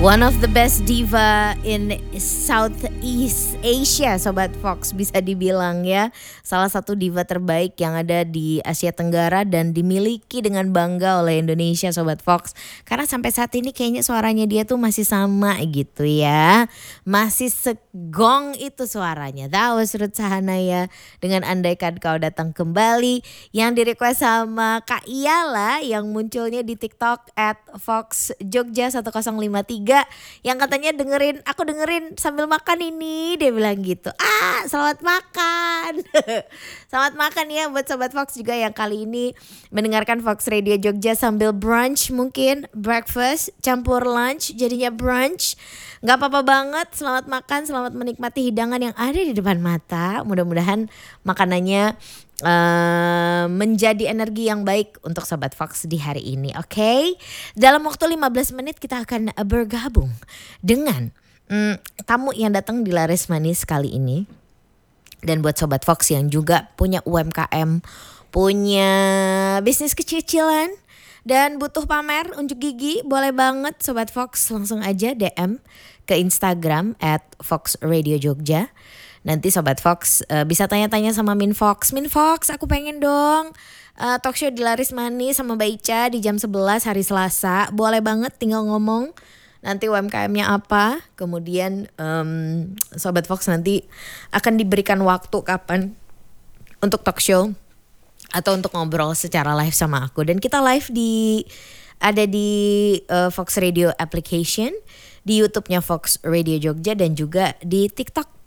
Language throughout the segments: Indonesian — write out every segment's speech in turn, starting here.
One of the best diva in Southeast Asia, Sobat Fox, bisa dibilang ya. Salah satu diva terbaik yang ada di Asia Tenggara dan dimiliki dengan bangga oleh Indonesia, Sobat Fox. Karena sampai saat ini kayaknya suaranya dia tuh masih sama gitu ya. Masih segong itu suaranya. That was Ruth Sahanaya dengan Andaikan Kau Datang Kembali yang di-request sama Kak Iyala yang munculnya di TikTok @foxjogja1053 yang katanya aku dengerin sambil makan ini, dia bilang gitu. Selamat makan. Selamat makan ya buat Sobat Fox juga yang kali ini mendengarkan Fox Radio Jogja sambil brunch, mungkin breakfast campur lunch jadinya brunch. Gak apa-apa banget, selamat makan, selamat menikmati hidangan yang ada di depan mata. Mudah-mudahan makanannya menjadi energi yang baik untuk Sobat Fox di hari ini, oke? Dalam waktu 15 menit kita akan bergabung dengan tamu yang datang di Laris Manis kali ini. Dan buat Sobat Fox yang juga punya UMKM, punya bisnis kecil-kecilan dan butuh pamer unjuk gigi, boleh banget Sobat Fox langsung aja DM ke Instagram @foxradiojogja. Nanti Sobat Fox bisa tanya-tanya sama Min Fox, aku pengen dong talk show di Laris Manis sama Mbak Ica di jam 11 hari Selasa. Boleh banget, tinggal ngomong nanti UMKM-nya apa. Kemudian Sobat Fox nanti akan diberikan waktu kapan untuk talk show atau untuk ngobrol secara live sama aku. Dan kita live ada di Fox Radio application, di YouTube-nya Fox Radio Jogja dan juga di TikTok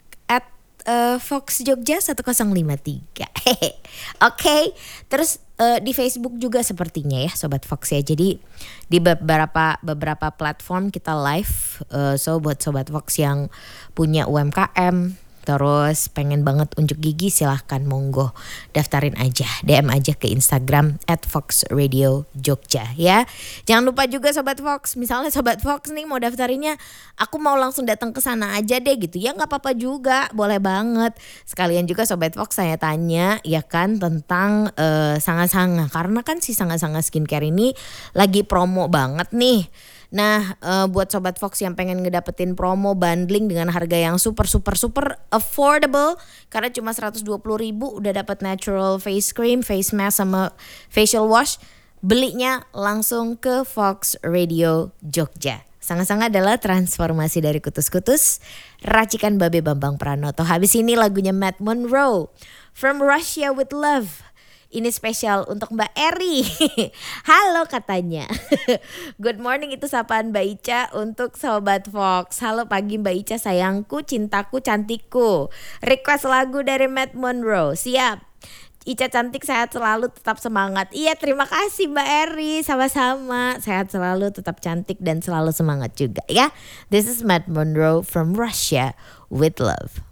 Fox Jogja 1053. Oke. Terus di Facebook juga sepertinya ya Sobat Fox ya. Jadi di beberapa platform kita live. So buat Sobat Fox yang punya UMKM terus pengen banget unjuk gigi, silahkan monggo daftarin aja, DM aja ke Instagram @foxradiojogja ya. Jangan lupa juga Sobat Fox, misalnya Sobat Fox nih mau daftarinnya, aku mau langsung datang ke sana aja deh gitu ya, nggak apa-apa juga, boleh banget. Sekalian juga Sobat Fox saya tanya ya kan tentang Sanga-Sanga, karena kan si Sanga-Sanga Skincare ini lagi promo banget nih. Nah buat Sobat Fox yang pengen ngedapetin promo bundling dengan harga yang super affordable, karena cuma 120.000 udah dapat natural face cream, face mask sama facial wash, belinya langsung ke Fox Radio Jogja. Sanga-Sanga adalah transformasi dari kutus-kutus, racikan Babe Bambang Pranoto. Habis ini lagunya Matt Monroe, From Russia with Love. Ini spesial untuk Mbak Eri. Halo katanya. Good morning itu sapaan Mbak Ica untuk Sobat Fox. Halo pagi Mbak Ica sayangku, cintaku, cantikku. Request lagu dari Matt Monroe. Siap. Ica cantik, sehat selalu, tetap semangat. Iya, terima kasih Mbak Eri. Sama-sama. Sehat selalu, tetap cantik dan selalu semangat juga ya. This is Matt Monroe from Russia with Love.